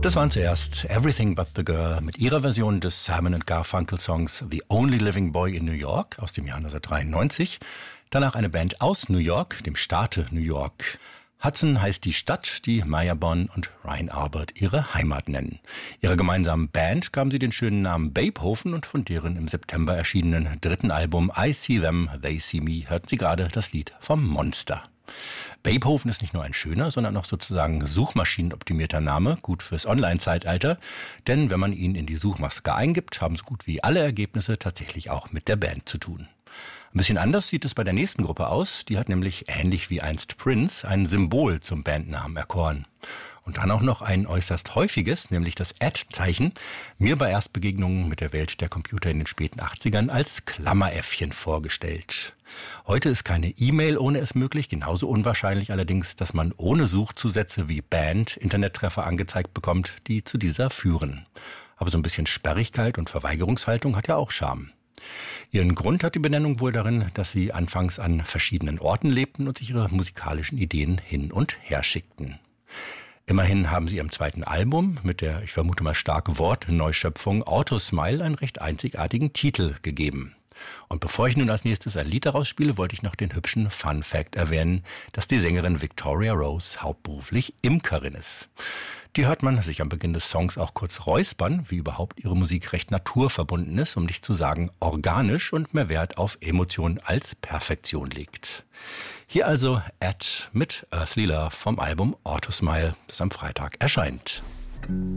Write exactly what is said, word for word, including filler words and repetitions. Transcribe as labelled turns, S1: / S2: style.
S1: Das waren zuerst Everything But the Girl mit ihrer Version des Simon and Garfunkel Songs The Only Living Boy in New York aus dem Jahr neunzehnhundertdreiundneunzig. Danach eine Band aus New York, dem Staate New York. Hudson heißt die Stadt, die Maya Bonn und Ryan Albert ihre Heimat nennen. Ihrer gemeinsamen Band gaben sie den schönen Namen Babehofen und von deren im September erschienenen dritten Album I See Them, They See Me hörten sie gerade das Lied vom Monster. Babehofen ist nicht nur ein schöner, sondern auch sozusagen suchmaschinenoptimierter Name, gut fürs Online-Zeitalter, denn wenn man ihn in die Suchmaske eingibt, haben so gut wie alle Ergebnisse tatsächlich auch mit der Band zu tun. Ein bisschen anders sieht es bei der nächsten Gruppe aus, die hat nämlich ähnlich wie einst Prince ein Symbol zum Bandnamen erkoren. Und dann auch noch ein äußerst häufiges, nämlich das Ad-Zeichen, mir bei Erstbegegnungen mit der Welt der Computer in den späten achtzigern als Klammeräffchen vorgestellt. Heute ist keine E-Mail ohne es möglich, genauso unwahrscheinlich allerdings, dass man ohne Suchzusätze wie Band Internettreffer angezeigt bekommt, die zu dieser führen. Aber so ein bisschen Sperrigkeit und Verweigerungshaltung hat ja auch Charme. Ihren Grund hat die Benennung wohl darin, dass sie anfangs an verschiedenen Orten lebten und sich ihre musikalischen Ideen hin und her schickten. Immerhin haben sie ihrem zweiten Album mit der, ich vermute mal starke Wortneuschöpfung Autosmile einen recht einzigartigen Titel gegeben. Und bevor ich nun als nächstes ein Lied daraus spiele, wollte ich noch den hübschen Fun Fact erwähnen, dass die Sängerin Victoria Rose hauptberuflich Imkerin ist. Die hört man sich am Beginn des Songs auch kurz räuspern, wie überhaupt ihre Musik recht naturverbunden ist, um nicht zu sagen organisch und mehr Wert auf Emotion als Perfektion legt. Hier also Ed mit Earthly Love vom Album Autosmile, das am Freitag erscheint.